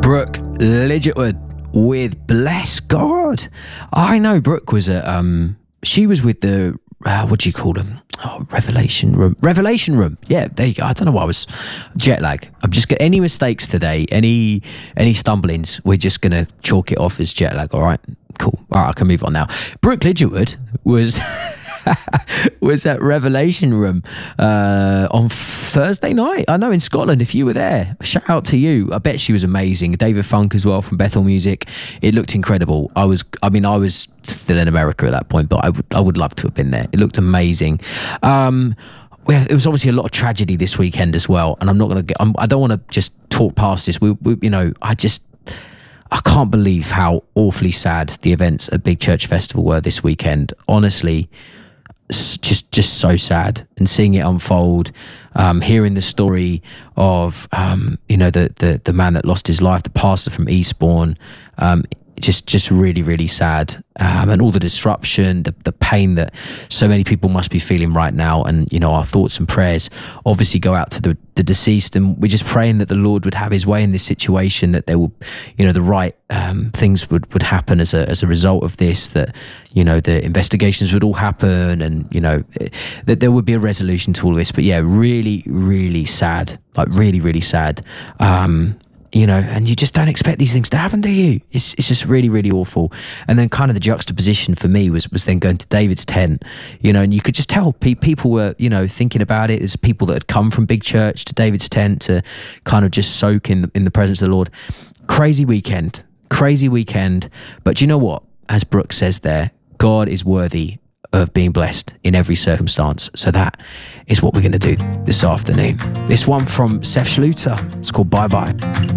Brooke Lidgertwood with Bless God. I know Brooke was she was with the what do you call them? Oh, Revelation Room. Yeah, there you go. I don't know why I was jet lag. I'm just getting any mistakes today, any stumblings, we're just gonna chalk it off as jet lag. All right, cool. All right, I can move on now. Brooke Lidgertwood was was at Revelation Room on Thursday night. I know, in Scotland. If you were there, shout out to you. I bet she was amazing. David Funk as well from Bethel Music. It looked incredible. I was still in America at that point, but I would love to have been there. It looked amazing. Well, it was obviously a lot of tragedy this weekend as well, and I don't want to just talk past this. I can't believe how awfully sad the events at Big Church Festival were this weekend. Honestly, just so sad. And seeing it unfold, hearing the story of the man that lost his life, the pastor from Eastbourne, just really, really sad. And all the disruption, the pain that so many people must be feeling right now. And, our thoughts and prayers obviously go out to the deceased. And we're just praying that the Lord would have his way in this situation, that there will, the right things would happen as a result of this, that, the investigations would all happen, and, that there would be a resolution to all this. But yeah, really, really sad, like really, really sad. And you just don't expect these things to happen, do you? It's just really, really awful. And then kind of the juxtaposition for me was then going to David's tent, and you could just tell people were, thinking about it. There's people that had come from Big Church to David's tent to kind of just soak in the presence of the Lord. Crazy weekend. But you know what? As Brooke says there, God is worthy of being blessed in every circumstance. So that is what we're going to do this afternoon. This one from Seth Schluter. It's called Bye Bye.